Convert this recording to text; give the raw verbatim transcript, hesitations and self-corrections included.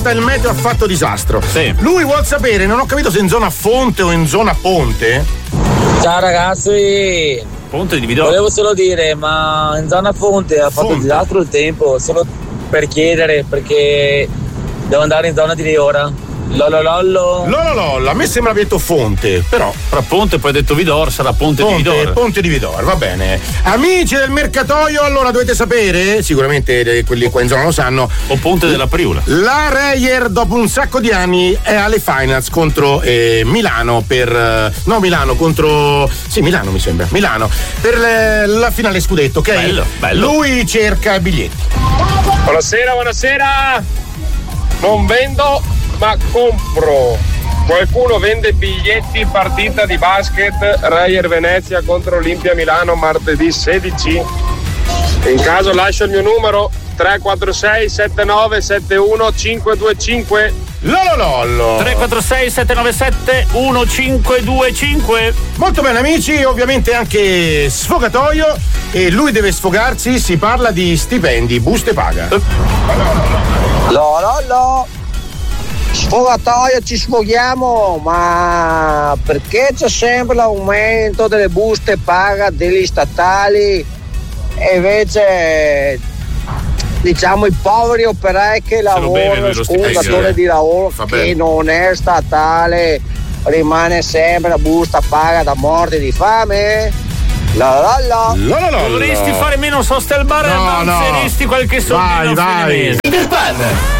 il meteo ha fatto disastro. Sì. Lui vuol sapere, non ho capito se in zona Fonte o in zona Ponte. Ciao ragazzi. Ponte di Vidoro. Volevo solo dire, ma in zona Fonte ha fatto Fonte. disastro il tempo, solo per chiedere, perché devo andare in zona di Leora. Lollo lollo. Lollo lollo, a me sembra aver detto Fonte, però. Fra Ponte poi ha detto Vidor, sarà Ponte, Ponte, di Vidor. Ponte di Vidor, va bene. Amici del mercatoio, allora dovete sapere, sicuramente eh, quelli qua in zona lo sanno. O Ponte della Priula. La Reyer dopo un sacco di anni è alle finals contro eh, Milano per eh, no Milano contro sì Milano mi sembra Milano per le, la finale scudetto, ok? Bello, bello. Lui cerca biglietti. Buonasera, buonasera. Non vendo, ma compro. Qualcuno vende biglietti partita di basket Reyer Venezia contro Olimpia Milano martedì sedici? In caso lascio il mio numero tre quattro sei sette nove sette uno cinque due cinque. Lollo lollo. tre quattro sei sette nove sette uno cinque due cinque. Molto bene amici, ovviamente anche sfogatoio e lui deve sfogarsi, si parla di stipendi, buste paga. No, no, no. Sfogatoio, ci sfoghiamo, ma perché c'è sempre l'aumento delle buste paga degli statali e invece diciamo i poveri operai che lavorano su un datore di lavoro che non è statale rimane sempre la busta paga da morte di fame? La la la. La la la. Dovresti fare meno sosta al bar e No, no. avanzeresti qualche soldino Vai, a fine vai. mese. Peter Pan.